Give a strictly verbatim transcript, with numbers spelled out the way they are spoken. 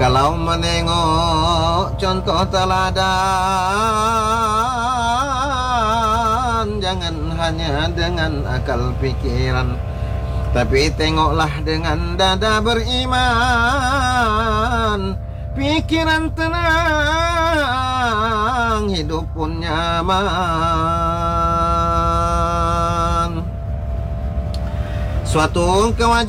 Kalau menengok contoh teladan, jangan hanya dengan akal pikiran, tapi tengoklah dengan dada beriman. Pikiran tenang, hidup pun nyaman. Suatu kewajiban